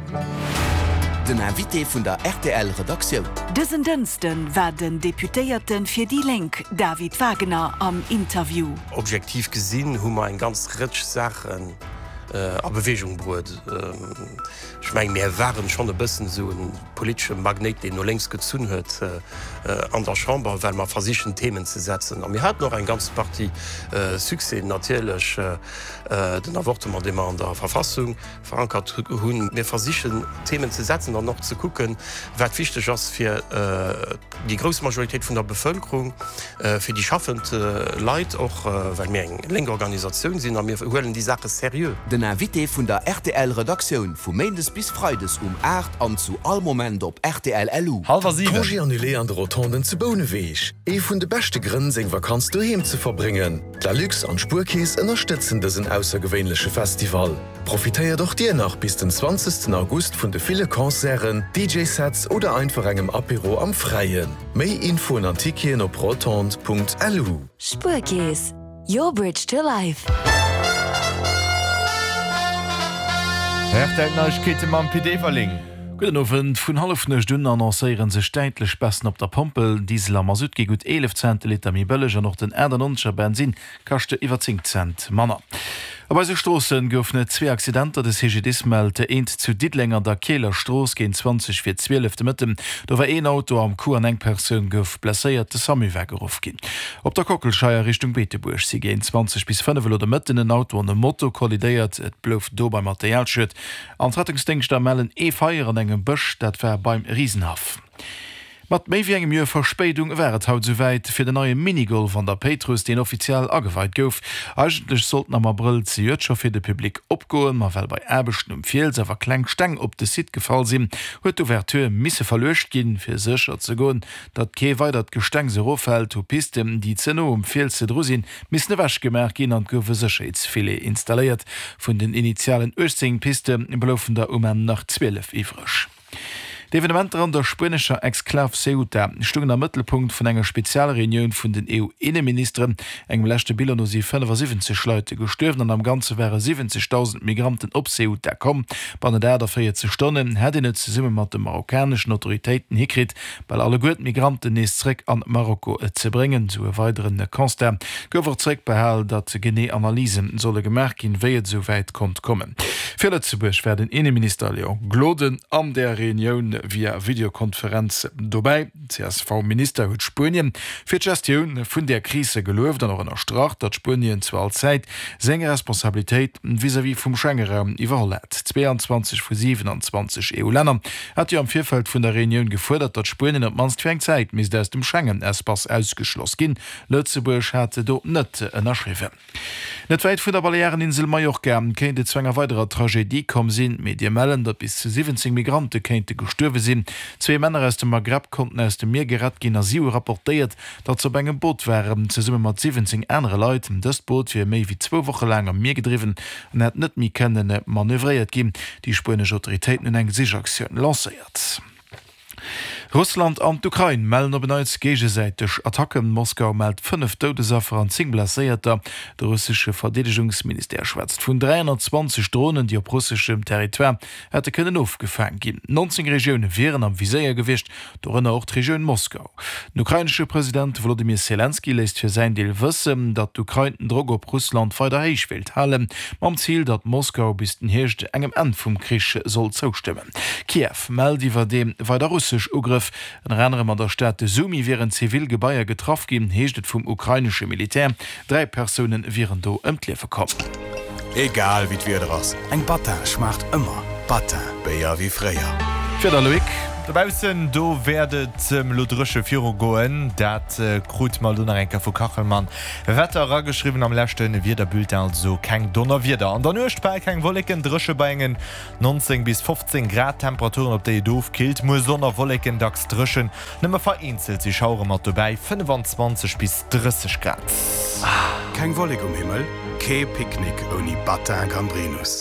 Den Invité vun der RTL-Redaktion. Diesen Diensten werden Deputierten für die Link David Wagner am Interview. Objektiv gesehen haben wir ein ganz rich Sachen a Bewegung brut. Ich meine, wir waren schon ein bisschen so ein politischer Magnet, den nur längst gezun hat an der Chambre, weil man versuchen, Themen zu setzen. Und wir hatten noch eine ganze Partie Succès, natürlich den Avortement, den wir an der Verfassung verankert haben. Wir versuchen, Themen zu setzen und noch zu gucken, was wichtig ist für die große Majorität von der Bevölkerung, für die schaffenden Leute, auch weil wir eine längere Organisation sind, und wir wollen die Sache seriös. Den Invité vun der RTL-Redaktion vu Mendes bis Freides 8 an zu all Moment op RTL LU. Congé annulé an der Rotonden zu Boneweich. Vun de beste Grinn seg Vakanz duheim zu verbringen. La Lux an Spurkies unterstützen diesen außergewöhnliche Festival. Profitéier doch dir nach bis den 20. August vun de viele Konzeren, DJ-Sets oder einfach engem Apéro am Freien. Mei Info an Antikien op rotond.lu. Spurkies. Your bridge to life. Neuigkeiten am PD-Verling. Guten Abend. Von halb eine Stunde annoncieren sich steitlich besten auf der Pumpe. Diesel am Süd geht gut 11 Cent Liter mehr billiger, noch den Erdenundscher Benzin kostet über 10 Cent. Manner. Aber bei Straßen goufne 2 Accidenter des HGDs meldete eint zu Dietlinger der Kehler Stroß gegen 20 für 12 Mitte. Da war ein Auto am Kur an eng Person gouf blessiert, de Samiwäger aufgehen. Op der Kockelscheier Richtung Beteburg sie gehen 20 bis 5 oder mitten ein Auto an dem Motto kollidiert, et blouf do beim Materialschütt. An Rettungsdienster melden Feier an engem Bösch, dat war beim Riesenhaf. Mat méi wie engem Joer Verspätung wäret haut soweit fir de neue Minigolf an der Petrus den offiziell ageweit gouf. Eigentlich sollten am April ze Jotscher fir de Publikum opgoen, ma well bei Erbechten Viel sewer kleng Steng op de Sid gefall sinn, huet d'Ouverture misse verlecht ginn fir secher ze goen, dat kee weitert Gesteng se rofeld o Pisten, die Zenno Viel ze drusinn miss ne wäsch gemerk ginn an goufe Secheitsfile installiert. Vun den initialen Östing-Piste beloufen der nach 12 ifrech. D'Evenement an der spanischer Exklav Ceuta stungen am Mittelpunkt vun enger Spezialreunion vun den EU-Innenministern. Engem lächte Bilder no sie 75 Leute gestürfen an am ganze wäre 70.000 Migranten op Ceuta kom. Ban der 40 Stunden hätte net ze summe mat de marokkanischen Autoritäten hikrit, weil alle guten Migranten neesreck an Marokko ze bringen zu e weiteren Konster. Gowerreck behel, dat ze Gené-Analysen solle gemerk in wéiet soweit kommt kommen. Für Lützeburg werden Innenminister Leon Gloden an der Reunion via Videokonferenz dabei. CSV-Minister huet Spurien fir Gestion vun der Krise gelöft an einer Stracht, dat Spurien zu all Zeit senge Responsabilitéit vis-à-vis vum Schengenraum iwwerlädt. 22 vu 27 EU-Länder hat am Vierfeld vun der Reunion gefordert, dat Spurien op manstfäng Zeit mis aus dem Schengen-Espace ausgeschloss gin. Lützeburg hatte do net ënnerschriwe. Net weit vun der Baleareninsel Mallorca kenint de Zwänger weiterer Tragédie kom sinn, Medien melden, dat bis zu 17 Migranten kente gestürwe sinn. 2 Männer aus dem Maghreb konnten aus dem Meer gerat gin Asio rapportiert, dat ze engem Boot waren ze summe mat 17 andere Leute. Das Boot fir méi wie 2 Wochen lang am Meer gedriven an het net mi kennen manövriert gin. Die spanische Autoritäten in eng Sichaktion lanciert. Russland an d'Ukraine melden op beneits gegesäiteg Attacken. Moskau meldt 5 Todesopfer an 10 Blesséierter. Der russische Verteidigungsminister schwätzt vun 320 Drohnen, die op russischem Territoire hätte können aufgefangen gin. 19 Regionen wären am Viséier gewischt, darunter auch die Region Moskau. Der ukrainische Präsident Volodymyr Zelensky lässt für sein Deel wissen, dat d'Ukraine den Druck op Russland weiter heich will halen, am Ziel, dat Moskau bis den Hircht engem End vom Krieg soll zustimmen. Kiew meldet iwwer dem weiter russisch Ugriff. En Rennerem an der Stadt Sumi wären Zivilgebaier getroffen gin, heeschtet vum ukrainische Militär. 3 Personen wären do ëmtlefe kommen. Egal wie wir ass. Eng Batin schmacht immer. Batin beier wie Freier. Für der Loik. Dabeissen do werdet lodrische Führer goen, dat krut mal Donnerenker vu Kachelmann. Wetter rageschrieben am Lächten wie der Bild also keng Donner wieder. An der Nøcht bei keng Wollecken drische Beingen 19 bis 15 Grad Temperaturen op déi doof kilt, muss Sonner Wollecken dacks drschen. Nëmmer vereinzelt sie schaure mat dabei 25 bis 30 Grad. Keng Wolleg Himmel, ke Picknick oni Batin Cambrinus.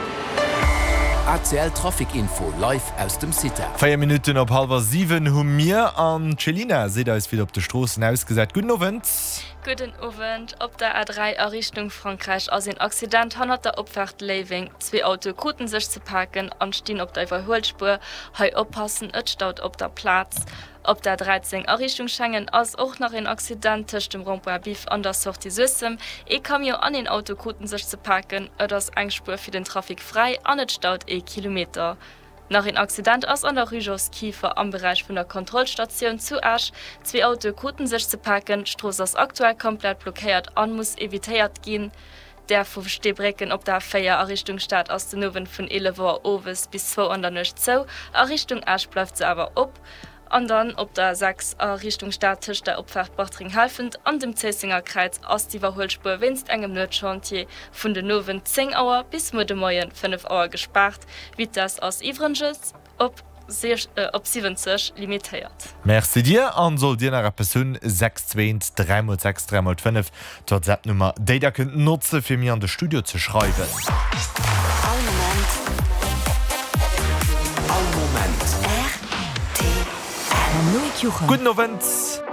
ACL Trafikinfo live aus dem City. 4 Minuten op 6:30 hun mir an Celina se da is wieder op de Strossen ausgesät. Guten Abend. Guten Abend. Op der A3 a Richtung Frankreich aus den Accident 100 der Opfahrt Leaving. 2 Auto kuten sich zu parken und stehen op der Überholspur. Heu oppassen, et staut op der Platz. Op der 13 a Richtung Schengen ass auch nach en Accident tisch dem Rond-Point Bif an der Sortie System. Kam jo an den Auto kuten sich zu parken, et das Engspur für den Trafik frei, an et staut Kilometer. Nach en Accident ass an der Rujos Kiefer am Bereich vun der Kontrollstation zu Asch, 2 Auto kuten sich zu parken, Stroß ass aktuell komplett blockiert an muss evitéiert gin. Der vu Stebrecken op der Feier a Richtung Stadt aus den Nowen vun 11 Owes bis 2 an der Nëcht zo, a Richtung Asch bleibt ze aber op. Und dann op der 6 a Richtung Statisch der Opfahrt Bochtring halfend an dem Zesinger Kreuz aus die Überholspur winst engem Nötchantier vun den Nowen 10 Auer bis mo de Moien 5 Auer gespart, wie das aus Ivrenges op 70 limitiert. Merci dir an soll dir nach Person 62365 WhatsApp-Nummer Data könnt nutze für mir an das Studio zu schreiben. Guten Abend.